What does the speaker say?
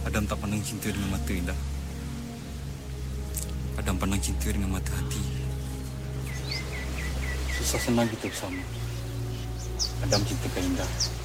Adam tak pandang cinta dengan mata indah. Adam pandang cinta dengan mata hati. Susah senang kita bersama. Adam cintakan indah.